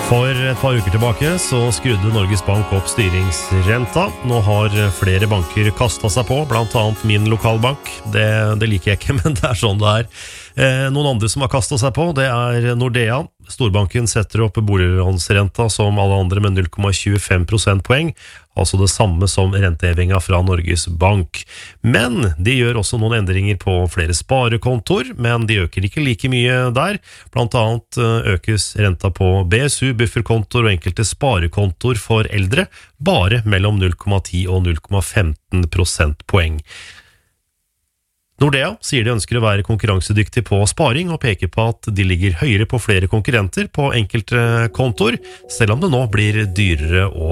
For et par uker tilbake så skrudde Norges Bank opp styringsrenta. Nå har flere banker kastet seg på, blant annet min lokalbank. Det liker jeg ikke, men det er sånn det er. Noen andre som har kastet seg på, det er Nordea. Storbanken setter opp boliglånsrenta som alle andre med 0,25 prosentpoeng, altså det samme som rentehevinga fra Norges Bank. Men de gjør også noen endringer på flere sparekontor, men de øker ikke like mye der. Blant annet økes renta på BSU, bufferkontor og enkelte sparekontor for eldre, bare mellom 0,10 og 0,15 prosentpoeng. Nordea sier de ønsker å være konkurransedyktig på sparing og peker på at de ligger høyere på flere konkurrenter på enkelte kontor, selv om det nå blir dyrere å